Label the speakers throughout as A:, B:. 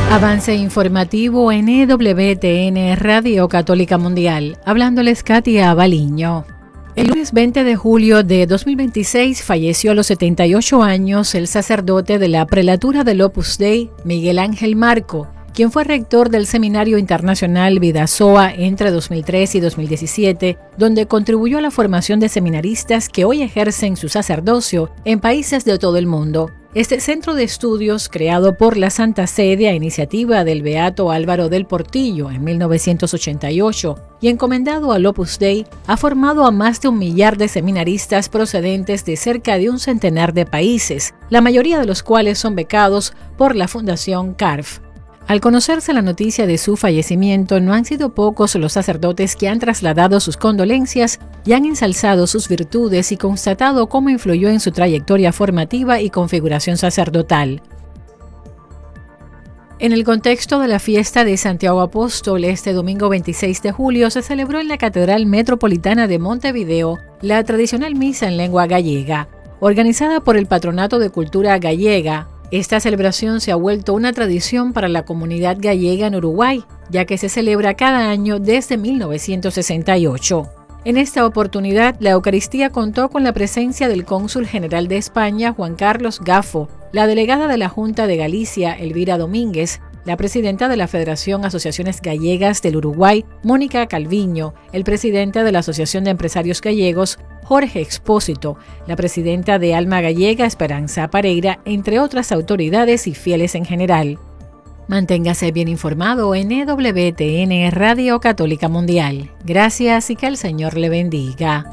A: Avance informativo en EWTN Radio Católica Mundial. Hablándoles Katia Baliño. El lunes 20 de julio de 2026 falleció a los 78 años el sacerdote de la prelatura del Opus Dei, Miguel Ángel Marco, quien fue rector del Seminario Internacional Vidasoa entre 2003 y 2017, donde contribuyó a la formación de seminaristas que hoy ejercen su sacerdocio en países de todo el mundo. Este centro de estudios, creado por la Santa Sede a iniciativa del beato Álvaro del Portillo en 1988 y encomendado al Opus Dei, ha formado a más de 1 millar de seminaristas procedentes de cerca de 100 de países, la mayoría de los cuales son becados por la Fundación CARF. Al conocerse la noticia de su fallecimiento, no han sido pocos los sacerdotes que han trasladado sus condolencias y han ensalzado sus virtudes y constatado cómo influyó en su trayectoria formativa y configuración sacerdotal. En el contexto de la fiesta de Santiago Apóstol, este domingo 26 de julio se celebró en la Catedral Metropolitana de Montevideo la tradicional misa en lengua gallega, organizada por el Patronato de Cultura Gallega. Esta celebración se ha vuelto una tradición para la comunidad gallega en Uruguay, ya que se celebra cada año desde 1968. En esta oportunidad, la Eucaristía contó con la presencia del cónsul general de España, Juan Carlos Gafo, la delegada de la Junta de Galicia, Elvira Domínguez, la presidenta de la Federación Asociaciones Gallegas del Uruguay, Mónica Calviño, el presidente de la Asociación de Empresarios Gallegos, Jorge Expósito, la presidenta de Alma Gallega, Esperanza Pareira, entre otras autoridades y fieles en general. Manténgase bien informado en EWTN Radio Católica Mundial. Gracias y que el Señor le bendiga.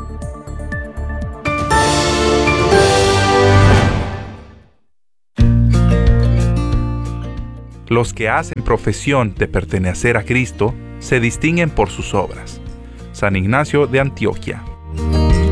B: Los que hacen profesión de pertenecer a Cristo se distinguen por sus obras. San Ignacio de Antioquia.